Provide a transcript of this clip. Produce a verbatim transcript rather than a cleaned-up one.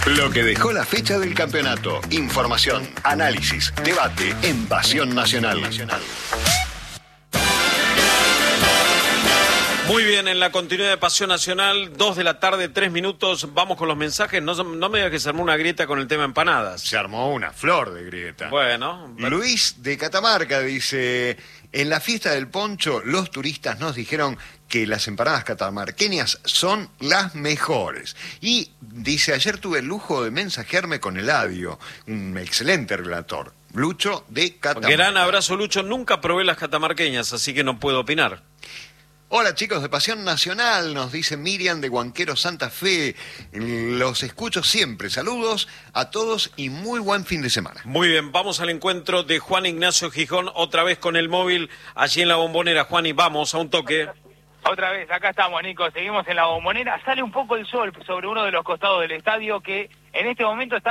Lo que dejó la fecha del campeonato. Información, análisis, debate en Pasión Nacional. Muy bien, en la continuidad de Pasión Nacional, dos de la tarde, tres minutos, vamos con los mensajes. No, no me digas que se armó una grieta con el tema empanadas. Se armó una flor de grieta. Bueno. Pero... Luis de Catamarca dice, en la fiesta del poncho los turistas nos dijeron que las empanadas catamarqueñas son las mejores. Y dice, ayer tuve el lujo de mensajearme con Eladio, un excelente relator, Lucho de Catamarca. Gran abrazo, Lucho. Nunca probé las catamarqueñas, así que no puedo opinar. Hola chicos de Pasión Nacional, nos dice Miriam de Huanquero Santa Fe. Los escucho siempre. Saludos a todos y muy buen fin de semana. Muy bien, vamos al encuentro de Juan Ignacio Gijón, otra vez con el móvil allí en la Bombonera. Juan, y vamos a un toque. Otra vez, acá estamos, Nico, seguimos en la Bombonera. Sale un poco el sol sobre uno de los costados del estadio que en este momento está